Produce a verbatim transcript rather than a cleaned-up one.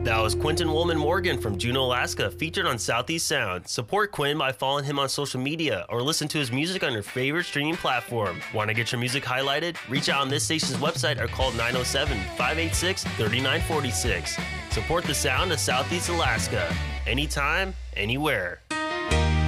That was Quentin Woolman Morgan from Juneau, Alaska, featured on Southeast Sound. Support Quinn by following him on social media or listen to his music on your favorite streaming platform. Want to get your music highlighted? Reach out on this station's website or call nine oh seven, five eight six, three nine four six. Support the sound of Southeast Alaska. Anytime, anywhere.